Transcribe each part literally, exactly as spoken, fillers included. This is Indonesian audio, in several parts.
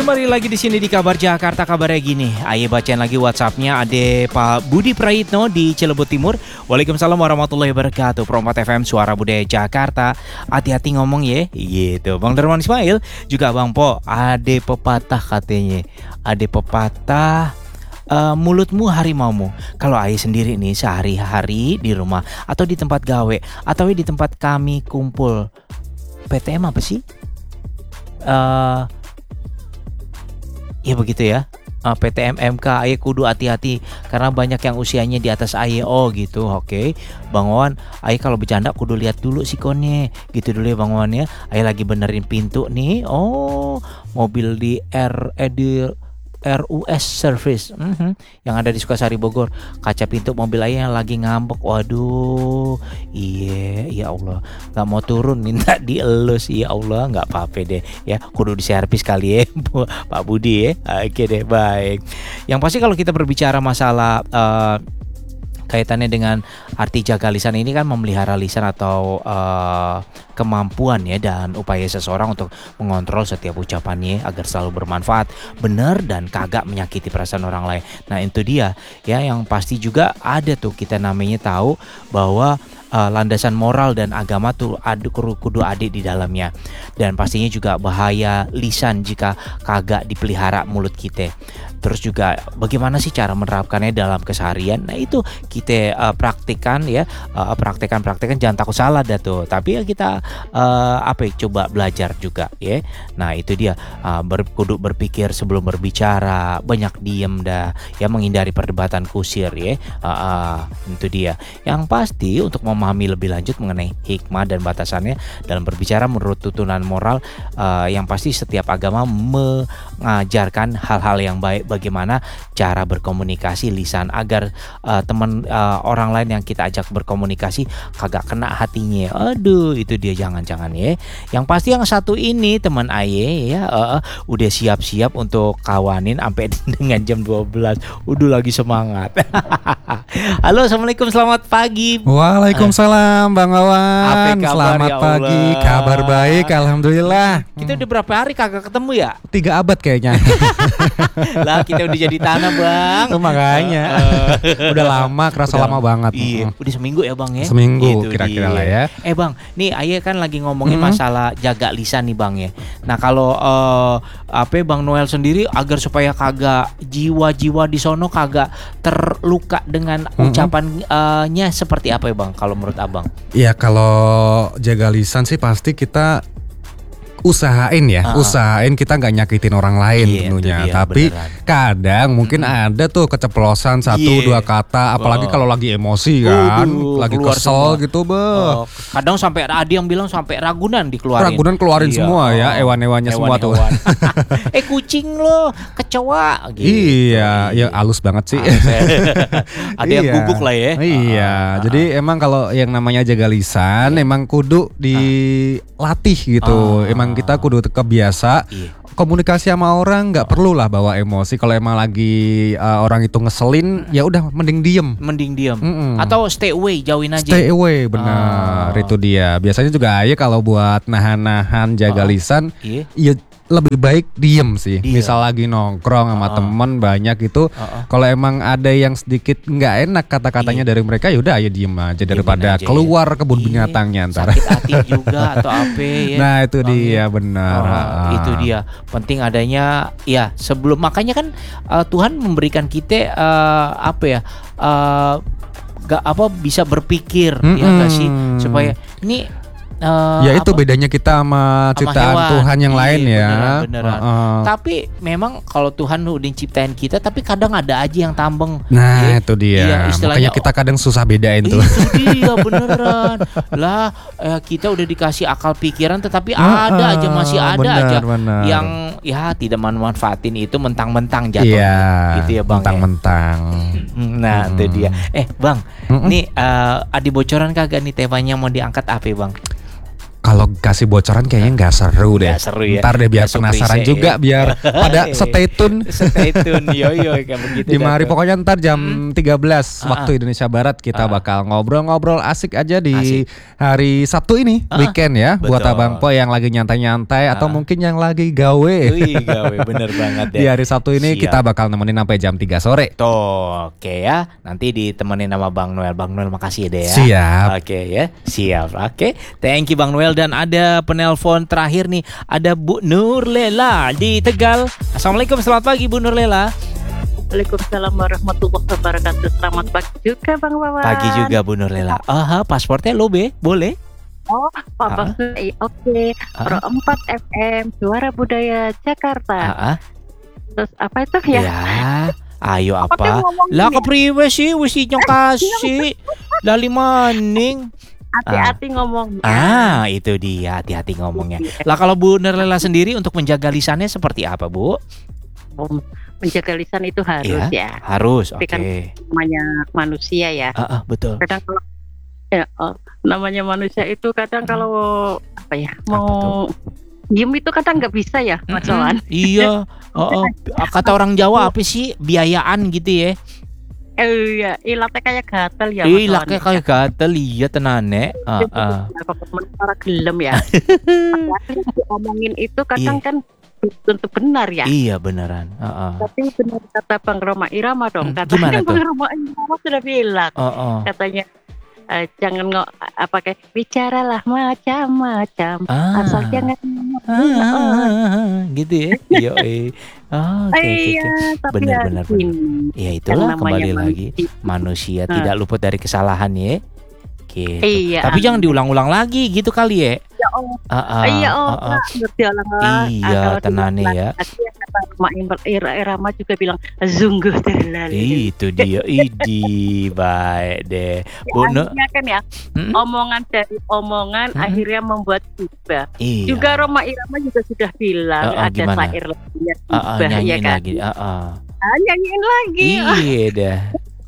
Kembali lagi di sini di Kabar Jakarta. Kabarnya gini, ayo bacain lagi WhatsAppnya. Ada Pak Budi Prayitno di Cilebut Timur. Waalaikumsalam warahmatullahi wabarakatuh. Pro empat F M Suara Budaya Jakarta. Hati-hati ngomong ya. Gitu. Bang Darman Ismail juga Bang Po. Ada pepatah katanya. Ada pepatah. Uh, mulutmu harimaumu. Kalau ayah sendiri nih sehari-hari di rumah atau di tempat gawe atau di tempat kami kumpul, P T M apa sih? Uh, ya begitu ya. Uh, P T M M K ayah kudu hati-hati karena banyak yang usianya di atas ayah. Oh gitu. Oke. Okay. Bang Wan, ayah kalau bercanda kudu lihat dulu sikonnya. Gitu dulu ya Bang Wan ya. Ayah lagi benerin pintu nih. Oh, mobil di R eh di R U S Service mm-hmm. yang ada di Sukasari Bogor. Kaca pintu mobil ayah yang lagi ngambek. Waduh, iya, ya Allah, nggak mau turun minta dielus. Ya Allah, nggak apa-apa deh ya, kudu diservis kali ya Pak Budi ya. Oke deh, baik. Yang pasti kalau kita berbicara masalah uh, kaitannya dengan arti jaga lisan ini kan memelihara lisan atau uh, kemampuan ya dan upaya seseorang untuk mengontrol setiap ucapannya agar selalu bermanfaat, benar dan kagak menyakiti perasaan orang lain. Nah itu dia ya, yang pasti juga ada tuh kita namanya tahu bahwa uh, landasan moral dan agama tuh adu kudu adik di dalamnya, dan pastinya juga bahaya lisan jika kagak dipelihara mulut kita. Terus juga bagaimana sih cara menerapkannya dalam keseharian? Nah itu kita uh, praktikan ya, uh, praktikan-praktikan jangan takut salah dah tuh. Tapi ya kita uh, apa ya, coba belajar juga ya. Nah itu dia uh, ber, kudu berpikir sebelum berbicara, banyak diem dah ya, menghindari perdebatan kusir ya. Uh, uh, itu dia. Yang pasti untuk memahami lebih lanjut mengenai hikmah dan batasannya dalam berbicara menurut tuntunan moral, uh, yang pasti setiap agama mengajarkan hal-hal yang baik bagaimana cara berkomunikasi lisan agar uh, teman uh, orang lain yang kita ajak berkomunikasi kagak kena hatinya. Aduh, itu dia, jangan-jangan ya. Yang pasti yang satu ini teman aye ya uh, uh, udah siap-siap untuk kawanin sampai dengan jam dua belas. Udah lagi semangat. Halo, assalamualaikum, selamat pagi. Waalaikumsalam Bang Awan. Selamat ya pagi. Kabar baik, alhamdulillah. Kita udah berapa hari kagak ketemu ya? Tiga abad kayaknya. Lah kita udah jadi tanah Bang. Tuh, makanya uh, udah lama, kerasa udah, lama banget. Iya, uh. udah seminggu ya Bang ya. Seminggu gitu kira-kira dia lah ya. Eh Bang, nih ayah kan lagi ngomongin mm-hmm. masalah jaga lisan nih Bang ya. Nah kalau uh, apa Bang Noel sendiri agar supaya kagak jiwa-jiwa di sono kagak terluka dengan mm-hmm. ucapannya uh, seperti apa ya Bang kalau menurut Abang? Ya kalau jaga lisan sih pasti kita usahain ya, uh-uh. usahain kita nggak nyakitin orang lain iya, tentunya. Dia, Tapi beneran. kadang mungkin hmm. ada tuh keceplosan satu yeah. dua kata, apalagi oh. kalau lagi emosi kan, uh, lagi kesel semua. gitu, beh. Oh. Kadang sampai ada yang bilang sampai Ragunan dikeluarin. Ragunan keluarin iya. semua ya, oh. ewan-ewannya Ewan, semua ewan. tuh. eh kucing lo, kecoa. Gitu. Iya, ya halus banget sih. Ada yang guguk lah ya. Iya, uh, jadi uh. emang kalau yang namanya jaga lisan, yeah. emang kudu dilatih gitu, uh. emang kita kudu kebiasa iya. komunikasi sama orang, nggak oh. perlu lah bawa emosi. Kalau emang lagi uh, orang itu ngeselin, mm. ya udah mending diem. Mending diem. Mm-mm. Atau stay away, jauhin aja. Stay away, benar. Oh. Itu dia. Biasanya juga ya kalau buat nahan-nahan jaga oh. lisan, iya. ya lebih baik diem sih. Diem. Misal lagi nongkrong sama uh-uh. temen banyak itu, uh-uh. kalau emang ada yang sedikit nggak enak kata-katanya iya. dari mereka, yaudah aja diem aja diem daripada aja, keluar ya. kebun binatangnya ntar. Sakit hati juga atau apa ya. Nah itu Bang, dia benar. Oh, uh. Itu dia. Penting adanya ya sebelum, makanya kan uh, Tuhan memberikan kita uh, apa ya? Uh, gak apa bisa berpikir mm-hmm. ya nggak sih, supaya ini Uh, ya itu apa? bedanya kita sama ciptaan sama Tuhan yang Iyi, lain ya. Beneran, beneran. Uh-uh. Tapi memang kalau Tuhan udah ciptain kita, tapi kadang ada aja yang tambeng. Nah ya, itu ya, dia. Makanya kita kadang susah bedain tuh. Itu dia beneran. Lah eh, kita udah dikasih akal pikiran, tetapi uh, ada aja masih ada bener, aja bener. yang ya tidak memanfaatin itu, mentang-mentang jatuh. Iya. Gitu ya Bang. Mentang-mentang. Nah hmm. itu dia. Eh Bang, hmm. nih uh, ada bocoran kagak nih temanya mau diangkat apa Bang? kalau kasih bocoran kayaknya nggak seru deh. Gak seru ya. Ntar deh biar Gak penasaran surprise juga ya. biar pada stay tune. Stay tune, yo yo kayak begitu. Di mari dah tuh. pokoknya ntar jam tiga belas Ah, waktu Indonesia Barat kita Ah. bakal ngobrol-ngobrol asik aja di Asik. hari Sabtu ini, Ah, weekend ya, buat betul. Abang Po yang lagi nyantai-nyantai atau Ah. mungkin yang lagi gawe. Wih, gawe bener banget Di ya. hari Sabtu ini Siap. kita bakal nemenin sampai jam tiga sore. Tuh, oke ya. Nanti ditemenin sama Bang Noel. Bang Noel makasih ya deh ya. Siap. Oke ya, siap. Oke, thank you Bang Noel. Dan ada penelpon terakhir nih, ada Bu Nurlela di Tegal. Assalamualaikum, selamat pagi Bu Nurlela. Waalaikumsalam warahmatullahi wabarakatuh. Selamat pagi juga Bang Wawan. Pagi juga Bu Nurlela. Aha, pasportnya lo be, boleh? Oh, Pak Bang Sui, oke. Pro empat F M, Suara Budaya Jakarta. Ah, ah. Terus apa itu ya? Ya, ayo Apa tuh apa? ngomongin Lah ya? kepriwe sih wis nyong kasih. Lali maning. Hati-hati ngomong. Ah, itu dia, hati-hati ngomongnya. Lah kalau Bu Nurlela sendiri untuk menjaga lisannya seperti apa, Bu? Oh, menjaga lisan itu harus ya. Harus, oke. Tapi kan namanya manusia ya. Ah, ah, betul. Kadang kalau ya, oh, namanya manusia itu kadang Hmm. kalau apa ya mau diem itu kadang nggak bisa ya Mas Mm-mm, Wawan. Iya, oh, oh. Kata orang Jawa apa sih biayaan gitu ya? Eh iya, ilatnya kayak gatel ya Mas Ih, Wawan. lah kayak kayak gatel iya tenane. Ah, ah. Para gelem ya. Padahal yang diomongin itu kadang Iya. kan tentu benar ya. Iya beneran. Ah, ah. Tapi benar kata Bang Roma Irama dong. Hmm, Katanya gimana tuh? Bang Roma Irama sudah bilang. Oh, oh. Katanya eh, jangan ngo apa kayak bicaralah macam-macam. Ah. Asal jangan Ah, ah, ah, ah, gitu ya. Iya, eh. Oh, oke, oke, iya, oke. tapi Bener, ya bener, gini, Ya yang itulah namanya kembali lagi manusia. manusia Ah. tidak luput dari kesalahan ya. Gitu. Iya. Tapi jangan diulang-ulang lagi gitu kali ya. Ya Allah. Ah, ah, Iya, oh, ah, ah. ngerti Allah lah. Iya, Kalau tenane diulang ya. lagi, kata Mak Imber- Ira- Irama juga bilang sungguh terlalu. Itu dia, idi baik deh. Ya, Bu Nu- akhirnya kan ya Mm-mm. omongan dari omongan Mm-mm. akhirnya membuat gibah. Iya. Juga Roma Irama juga sudah bilang Oh, oh, ada gimana? syair lainnya Ah, ah, gibah ya nyanyiin kan. lagi. Ah, ah. Ah, nyanyiin lagi. Iya dah.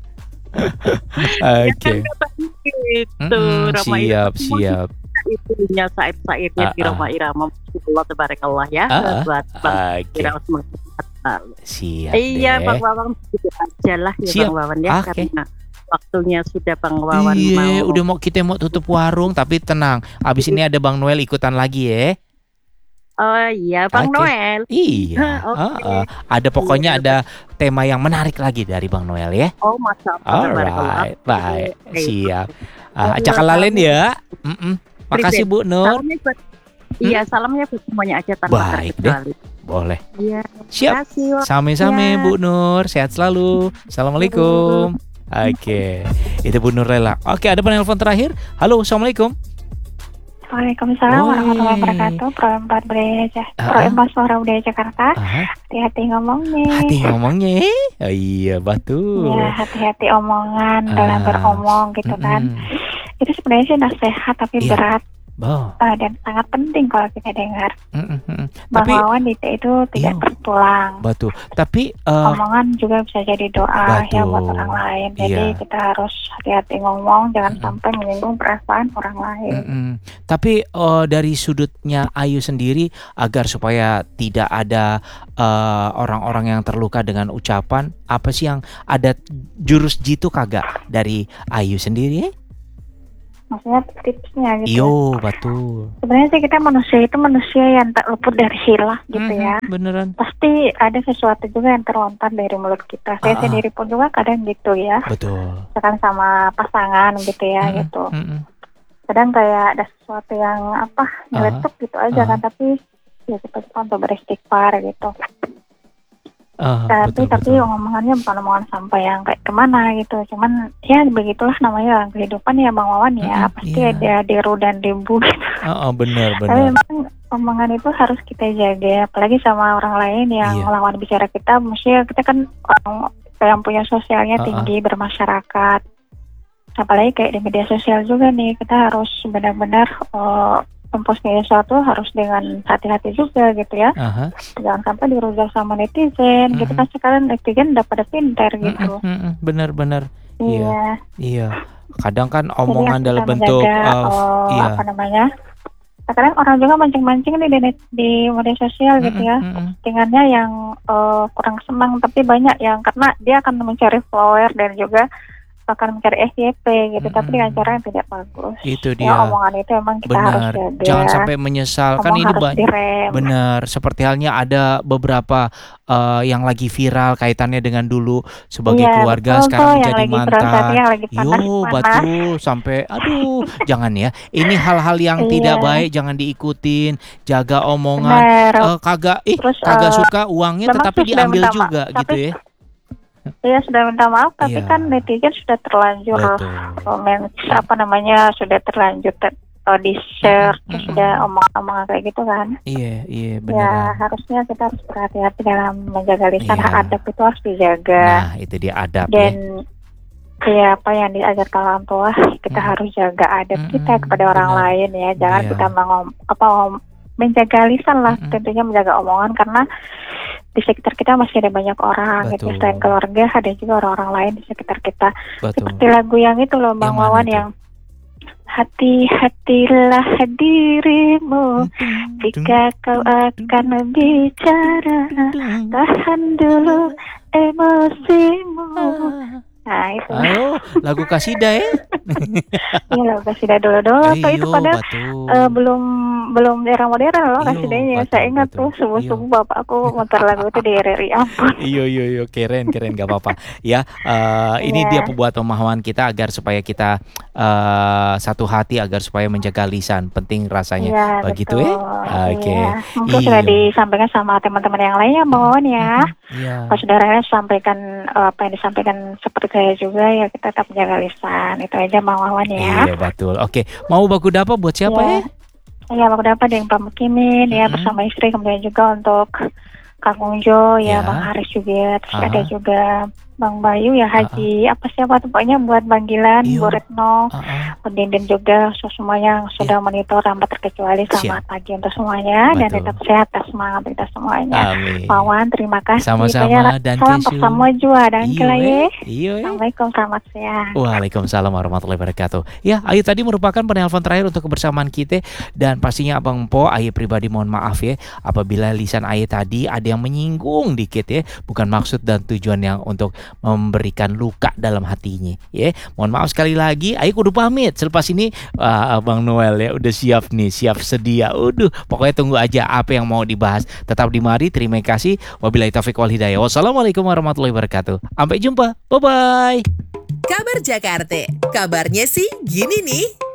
Ya Oke. kan kata gitu. Mm-mm, Roma siap, Irama semua siap. itunya syair-syairnya Ah, di ah. Roma Irama. Allah tabarakallah ya. Ah, ah. Buat Bang Oke. Irama semangat selalu. Siap Iya deh. Bang Wawan gitu aja lah ya Siap. Bang Wawan ya Oke. karena waktunya sudah Bang Wawan Iya, mau. udah mau kita mau tutup warung tapi tenang. Abis ini ada Bang Noel ikutan lagi ya. Oh iya Bang Oke. Noel. Iya. Oke. ah, ah. Ada pokoknya ada tema yang menarik lagi dari Bang Noel ya. Oh masa Alright, baik, Oke. siap. Ah, Ajak kalian ya. Mm-mm. Makasih Bu Nur. Salamnya buat, iya salamnya buat semuanya aja tanpa Baik deh. terkecuali. Boleh. Iya. Siap. Kasih. Same-same Ya. Bu Nur. Sehat selalu. Assalamualaikum. Oke, itu Bu Nur Lela. Oke, ada penelpon terakhir. Halo, assalamualaikum. Waalaikumsalam Woi. warahmatullahi wabarakatuh. Pro empat Budaya Ja- Ah, Pro ah. empat Suara Budaya Jakarta. Ah, Hati-hati ngomongnya. hati ngomongnya. Oh, iya, betul. Ya, hati-hati omongan Ah. dalam beromong gitu kan. Mm-mm. Itu sebenarnya sih nasihat tapi Iya. berat Oh. uh, dan sangat penting kalau kita dengar. Mm-mm, mm-mm. Bang Tapi Wawan itu, itu tidak Iya. bertulang. betul. Tapi eh, Omongan juga bisa jadi doa ya buat Betul. orang lain. Jadi Iya. kita harus hati-hati ngomong, jangan Mm-mm. sampai menyinggung perasaan orang lain. mm-mm. Tapi eh, dari sudutnya Ayu sendiri agar supaya tidak ada eh, orang-orang yang terluka dengan ucapan, apa sih yang ada jurus jitu kagak dari Ayu sendiri? Maksudnya tipsnya gitu. Iyo, betul. Sebenarnya sih kita manusia itu manusia yang tak luput dari hilah gitu Mhm, ya. Beneran. Pasti ada sesuatu juga yang terlontar dari mulut kita. Saya Ah, ah. sendiri pun juga kadang gitu ya. Betul. Misalkan sama pasangan gitu ya Mm-mm, gitu. mm-mm. Kadang kayak ada sesuatu yang apa nyeletuk gitu aja ah. kan. Tapi ya kita coba untuk beristighfar gitu. Ah, Tapi betul, tapi betul. omongannya bukan omongan sampai yang kayak kemana gitu. Cuman ya begitulah namanya orang kehidupan ya Bang Wawan ya. Mm-mm, Pasti iya. ada deru dan debu gitu. Ah, ah, bener, Tapi bener. memang omongan itu harus kita jaga, apalagi sama orang lain yang Iya. lawan bicara kita. Mestinya kita kan orang yang punya sosialnya Ah, ah. tinggi, bermasyarakat. Apalagi kayak di media sosial juga nih, kita harus benar-benar uh, memposting sesuatu harus dengan hati-hati juga gitu ya. Aha. Jangan sampai dirujak sama netizen. Gitu Mhm. kan sekarang netizen udah pada pintar Mm-mm, gitu. mm-mm, bener, bener. Iya, Iya. iya. Kadang kan Jadi omongan harus dalam kita bentuk menjaga, uh, oh, iya. apa namanya? Kadang orang juga mancing-mancing nih di, net- di media sosial gitu ya, postingannya yang uh, kurang senang, tapi banyak yang karena dia akan mencari follower dan juga akan mencari F Y P gitu, Mm-mm. tapi dengan cara yang tidak bagus. Itu Ya, dia. omongan itu emang kita harus Benar, jaga. jangan sampai menyesal kan Ngomong ini harus banyak. direm. Benar, seperti halnya ada beberapa eh, yang lagi viral kaitannya dengan dulu sebagai Iya, keluarga betul sekarang tuh, yang menjadi lagi viral saat mantan. ini, yang lagi Yo, panas-panas. betul sampai aduh, jangan ya. Ini hal-hal yang tidak Iya, baik jangan diikutin. Jaga omongan. benar. Eh, kagak ih, Terus kagak eh, suka uangnya memang tetapi sih sudah diambil minta maaf, juga gitu tapi ya. ya sudah minta maaf, tapi Iya, kan netizen sudah terlanjur betul. komen apa namanya sudah terlanjur te- eh, di share, Mm-mm, terus mm-mm. sudah omong-omongan kayak gitu kan. Iya, iya Ya beneran. harusnya kita harus berhati-hati dalam menjaga lisan, Iya. hak adab itu harus dijaga. Nah, itu dia adab ya. Dan ya apa yang diajarkan orang tua, kita Mm-mm. harus jaga adab kita Mm-mm, kepada orang benar. lain ya. Jangan Iya. kita mengom apa om- menjaga lisan lah, Mm-mm. tentunya menjaga omongan, karena di sekitar kita masih ada banyak orang gitu. Betul. Selain keluarga, ada juga orang-orang lain di sekitar kita. Betul. Seperti lagu yang itu loh, Bang Yang mana Wawan, itu? yang hati-hatilah dirimu jika kau akan bicara, tahan dulu emosimu. Nah itu. Ayo, lagu kasidah ya. Iya loh, kasidah dulu-dulu tuh itu Iyo, padahal betul. eh, belum belum era modern loh Iyo, kasidahnya. betul, Saya ingat betul. tuh subuh-subuh bapak aku muter lagu itu di R R I, ampun. Iyo, iyo, iyo, keren, keren, gak apa-apa. Ya, eh, ini Iya. dia pembuat pemahaman kita agar supaya kita eh, satu hati, agar supaya menjaga lisan. Penting rasanya. Iya Begitu betul. ya? Oke. Iya. Mungkin sudah Iyo. disampaikan sama teman-teman yang lainnya, mohon ya. Iya. Kalau saudaranya sampaikan eh, apa yang disampaikan seperti saya juga, ya kita tetap menjaga lisan. Itu aja Bang Wawan ya. Iya, betul. Oke, mau baku dapa buat siapa ya? Iya, aku dapat yang Pak Mukimin ya Mm-mm. bersama istri, kemudian juga untuk Kang Ungjo Ya. ya, Bang Haris juga, terus Aha. ada juga Bang Bayu ya, Haji apa siapa tuh pokoknya buat Bang Gilan, Iyo. Bu Retno, Ah, ah. Bu Dindin juga, so- semuanya yang sudah monitor tanpa terkecuali. Selamat pagi untuk semuanya dan Betul. tetap sehat dan semangat kita semuanya. Amin. Wawan, terima kasih. Sama-sama, Banyak dan salam kesu. untuk semua jua dan Iyo, kelaye. eh. Iyo, eh. Assalamualaikum, selamat siang. Waalaikumsalam warahmatullahi wabarakatuh. Ya, Ayu tadi merupakan penelpon terakhir untuk kebersamaan kita, dan pastinya Abang Empo, Ayu pribadi mohon maaf ya apabila lisan Ayu tadi ada yang menyinggung dikit ya, bukan maksud dan tujuan yang untuk memberikan luka dalam hatinya ya. Mohon maaf sekali lagi. Ayu kudu pamit. Selepas ini wah, Abang Noel ya udah siap nih, siap sedia. Udah, pokoknya tunggu aja apa yang mau dibahas. Tetap di mari. Terima kasih. Wabillahi taufiq wal hidayah. Wassalamualaikum warahmatullahi wabarakatuh. Sampai jumpa. Bye bye. Kabar Jakarta, kabarnya sih gini nih.